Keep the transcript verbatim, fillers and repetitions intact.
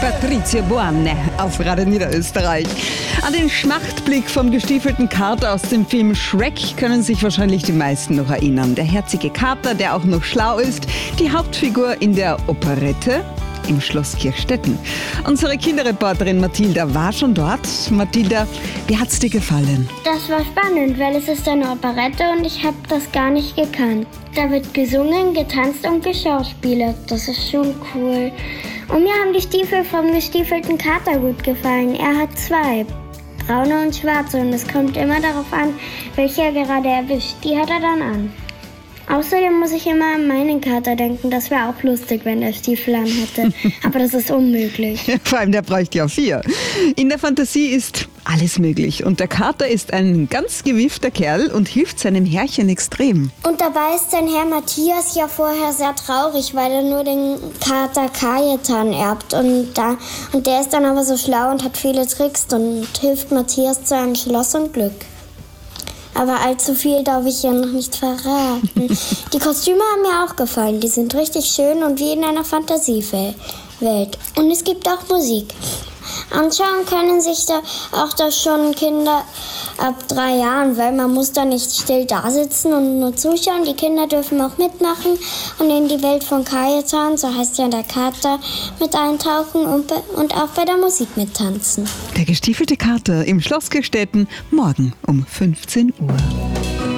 Patrizia Boanne auf Radio Niederösterreich. An den Schmachtblick vom gestiefelten Kater aus dem Film Shrek können sich wahrscheinlich die meisten noch erinnern. Der herzige Kater, der auch noch schlau ist, die Hauptfigur in der Operette im Schloss Kirchstetten. Unsere Kinderreporterin Mathilda war schon dort. Mathilda, wie hat's dir gefallen? Das war spannend, weil es ist eine Operette und ich habe das gar nicht gekannt. Da wird gesungen, getanzt und geschauspielert. Das ist schon cool. Und mir haben die Stiefel vom gestiefelten Kater gut gefallen. Er hat zwei, braune und schwarze, und es kommt immer darauf an, welche er gerade erwischt. Die hat er dann an. Außerdem muss ich immer an meinen Kater denken. Das wäre auch lustig, wenn er Stiefel an hätte. Aber das ist unmöglich. Vor allem, der bräuchte ja vier. In der Fantasie ist alles möglich. Und der Kater ist ein ganz gewiefter Kerl und hilft seinem Herrchen extrem. Und dabei ist sein Herr Matthias ja vorher sehr traurig, weil er nur den Kater Kajetan erbt. Und, da, und der ist dann aber so schlau und hat viele Tricks und hilft Matthias zu einem Schloss und Glück. Aber allzu viel darf ich ja noch nicht verraten. Die Kostüme haben mir auch gefallen. Die sind richtig schön und wie in einer Fantasiewelt. Und es gibt auch Musik. Anschauen können sich da auch das schon Kinder ab drei Jahren, weil man muss da nicht still da sitzen und nur zuschauen. Die Kinder dürfen auch mitmachen und in die Welt von Kajetan, so heißt ja der Kater, mit eintauchen und, be- und auch bei der Musik mittanzen. Der gestiefelte Kater im Schloss Kirchstetten, morgen um fünfzehn Uhr.